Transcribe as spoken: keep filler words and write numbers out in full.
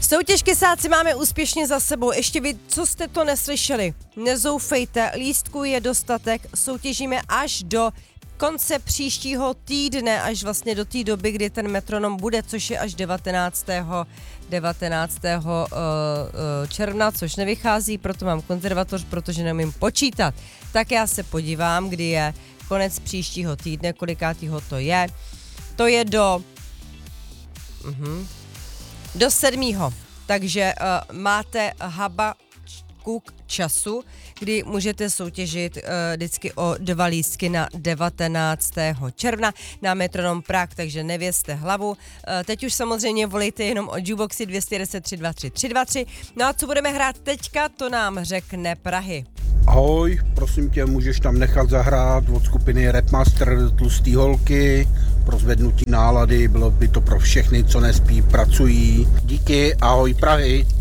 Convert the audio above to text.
Soutěž Kysáci máme úspěšně za sebou. Ještě vy, co jste to neslyšeli, nezoufejte, lístků je dostatek, soutěžíme až do konce příštího týdne, až vlastně do té doby, kdy ten metronom bude, což je až devatenáctého června, což nevychází, proto mám konzervatoř, protože neumím počítat. Tak já se podívám, kdy je konec příštího týdne, kolikátýho to je. To je do... Uh-huh. do sedmého Takže uh, máte habakuk času, kdy můžete soutěžit uh, vždycky o dva lístky na devatenáctého června na Metronom Prague, takže nevězte hlavu. Uh, teď už samozřejmě volejte jenom o Juboxy dvě jedna deset tři dva tři tři dva tři. No a co budeme hrát teďka, to nám řekne Prahy. Ahoj, prosím tě, můžeš tam nechat zahrát od skupiny Rapmaster Tlustý holky pro zvednutí nálady, bylo by to pro všechny, co nespí, pracují. Díky, ahoj Prahy.